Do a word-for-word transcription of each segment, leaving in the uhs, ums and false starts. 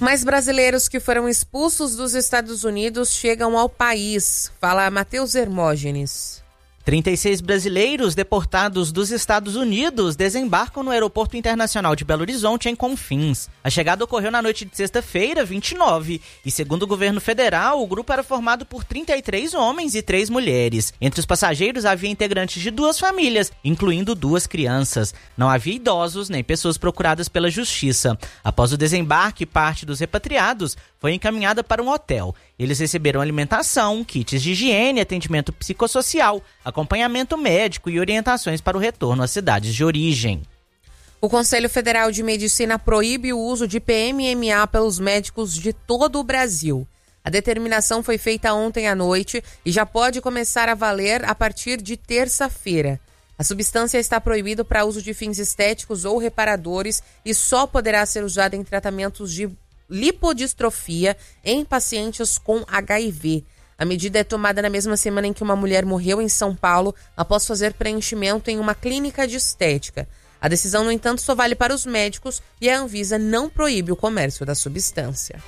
Mais brasileiros que foram expulsos dos Estados Unidos chegam ao país. Fala Matheus Hermógenes. trinta e seis brasileiros deportados dos Estados Unidos desembarcam no Aeroporto Internacional de Belo Horizonte, em Confins. A chegada ocorreu na noite de sexta-feira, vinte e nove, e segundo o governo federal, o grupo era formado por trinta e três homens e três mulheres. Entre os passageiros havia integrantes de duas famílias, incluindo duas crianças. Não havia idosos nem pessoas procuradas pela justiça. Após o desembarque, parte dos repatriados foi encaminhada para um hotel. Eles receberam alimentação, kits de higiene, atendimento psicossocial, acompanhamento médico e orientações para o retorno às cidades de origem. O Conselho Federal de Medicina proíbe o uso de P M M A pelos médicos de todo o Brasil. A determinação foi feita ontem à noite e já pode começar a valer a partir de terça-feira. A substância está proibida para uso de fins estéticos ou reparadores e só poderá ser usada em tratamentos de lipodistrofia em pacientes com H I V. A medida é tomada na mesma semana em que uma mulher morreu em São Paulo após fazer preenchimento em uma clínica de estética. A decisão, no entanto, só vale para os médicos e a Anvisa não proíbe o comércio da substância.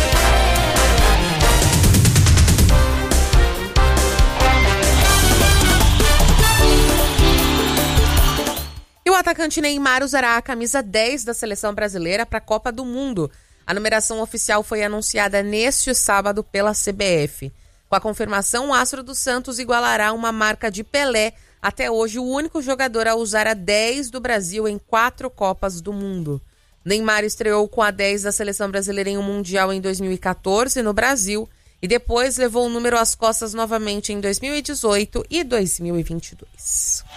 E o atacante Neymar usará a camisa dez da seleção brasileira para a Copa do Mundo. A numeração oficial foi anunciada neste sábado pela C B F. Com a confirmação, o astro do Santos igualará uma marca de Pelé, até hoje o único jogador a usar a dez do Brasil em quatro Copas do Mundo. Neymar estreou com a dez da seleção brasileira em um Mundial em dois mil e quatorze no Brasil e depois levou o número às costas novamente em dois mil e dezoito e dois mil e vinte e dois.